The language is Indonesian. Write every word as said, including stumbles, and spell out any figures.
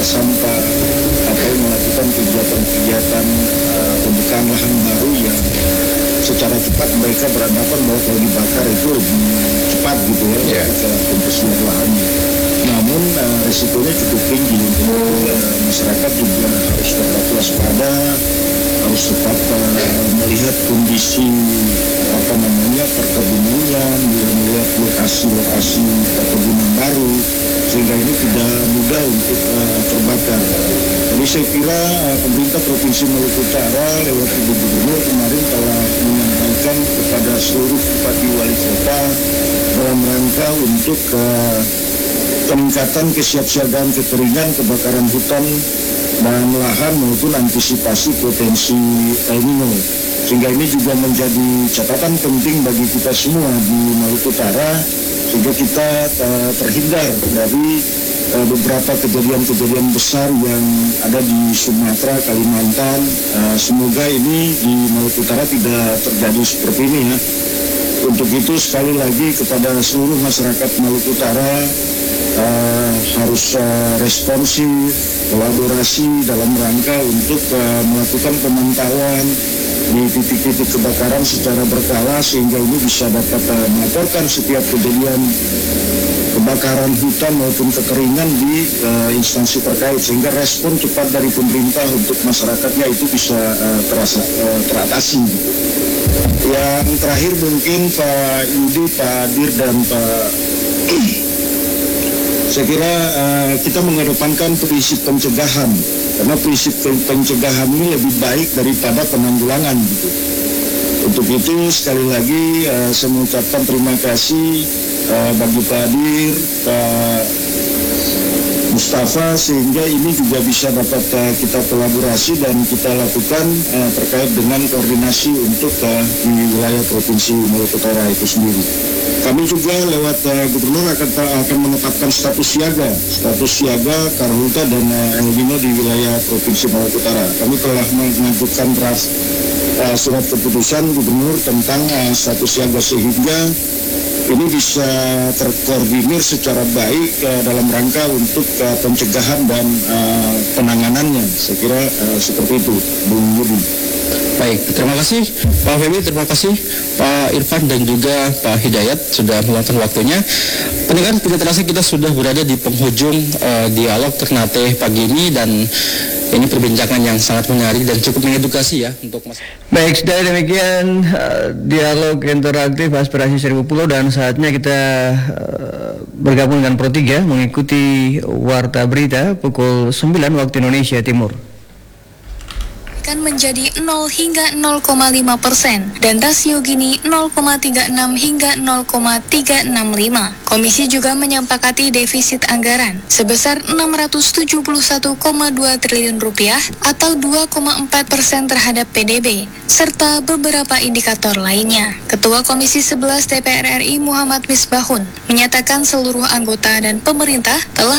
sampah atau melakukan kegiatan-kegiatan uh, pembukaan lahan baru yang secara cepat mereka beranggapan bahwa kalau dibakar itu lebih cepat gitu ya, yeah. ketika pembersihan lahannya. Namun uh, resikonya cukup tinggi. Uh, masyarakat juga harus tetap waspada, harus tetap uh, melihat kondisi apa namanya perkebunannya, melihat lokasi-lokasi perkebunan baru, sehingga ini tidak mudah untuk uh, terbakar. Jadi saya kira uh, pemerintah Provinsi Maluku Utara lewat Ibu Gubernur kemarin telah menyampaikan kepada seluruh bupati wali kota dalam rangka untuk uh, peningkatan kesiapsiagaan kekeringan, kebakaran hutan dan lahan maupun antisipasi potensi El Nino. Sehingga ini juga menjadi catatan penting bagi kita semua di Maluku Utara, sehingga kita uh, terhindar dari uh, beberapa kejadian-kejadian besar yang ada di Sumatera, Kalimantan. Uh, semoga ini di Maluku Utara tidak terjadi seperti ini ya. Untuk itu sekali lagi kepada seluruh masyarakat Maluku Utara, Uh, harus uh, responsif, kolaborasi dalam rangka untuk uh, melakukan pemantauan di titik-titik kebakaran secara berkala, sehingga ini bisa dapat uh, melaporkan setiap kejadian kebakaran hutan maupun kekeringan di uh, instansi terkait, sehingga respon cepat dari pemerintah untuk masyarakatnya itu bisa uh, terasa, uh, teratasi. Yang terakhir mungkin Pak Yudi, Pak Dir, dan Pak saya kira uh, kita mengedepankan prinsip pencegahan, karena prinsip pencegahan ini lebih baik daripada penanggulangan gitu. Untuk itu sekali lagi uh, saya mengucapkan terima kasih uh, bagi Pak Dir, Pak Mustafa, sehingga ini juga bisa dapat uh, kita kolaborasi dan kita lakukan uh, terkait dengan koordinasi untuk uh, di wilayah Provinsi Maluku Utara itu sendiri. Kami juga lewat uh, Gubernur akan akan menetapkan status siaga, status siaga karhutla dan uh, El Nino di wilayah Provinsi Maluku Utara. Kami telah mengajukan draft uh, surat keputusan Gubernur tentang uh, status siaga, sehingga ini bisa terkoordinir secara baik uh, dalam rangka untuk uh, pencegahan dan uh, penanganannya. Saya kira uh, seperti itu, Bung Yudi. Baik, terima kasih Pak Feby, terima kasih Pak Irfan dan juga Pak Hidayat sudah meluangkan waktunya. Pendengar, tidak terasa kita sudah berada di penghujung uh, dialog Ternate pagi ini, dan ini perbincangan yang sangat menarik dan cukup mengedukasi ya untuk mas. Baik, sudah demikian uh, dialog interaktif aspirasi seribu pulau, dan saatnya kita uh, bergabung dengan Pro tiga mengikuti Warta Berita pukul sembilan waktu Indonesia Timur. Akan menjadi nol hingga nol koma lima persen dan rasio Gini nol koma tiga enam hingga nol koma tiga enam lima. Komisi juga menyepakati defisit anggaran sebesar enam ratus tujuh puluh satu koma dua triliun rupiah atau dua koma empat persen terhadap P D B serta beberapa indikator lainnya. Ketua Komisi sebelas D P R R I Muhammad Misbahun menyatakan seluruh anggota dan pemerintah telah